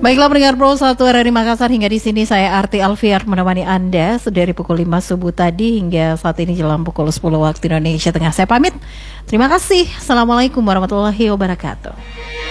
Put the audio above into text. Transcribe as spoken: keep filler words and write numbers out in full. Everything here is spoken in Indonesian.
Baiklah pendengar Pro satu R R I Makassar, hingga di sini saya Arti Alfiar menemani Anda dari pukul lima subuh tadi hingga saat ini jelang pukul sepuluh waktu Indonesia Tengah. Saya pamit. Terima kasih. Assalamualaikum warahmatullahi wabarakatuh.